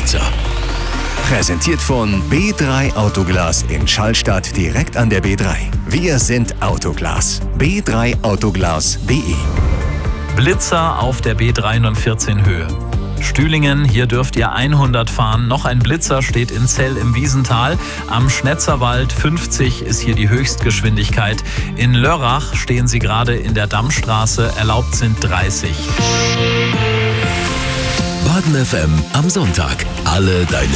Blitzer. Präsentiert von B3 Autoglas in Schallstadt direkt an der B3. Wir sind Autoglas. b3autoglas.de. Blitzer auf der B314 Höhe. Stühlingen, hier dürft ihr 100 fahren. Noch ein Blitzer steht in Zell im Wiesental. Am Schnetzerwald 50 ist hier die Höchstgeschwindigkeit. In Lörrach stehen sie gerade in der Dammstraße. Erlaubt sind 30. Baden FM am Sonntag. Alle deine